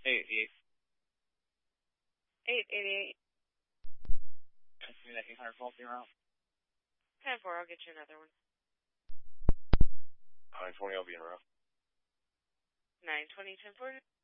888. 888. Give me that 800 volt route. 10-4, I'll get you another one. 920, I'll be in route. 920, 10-4.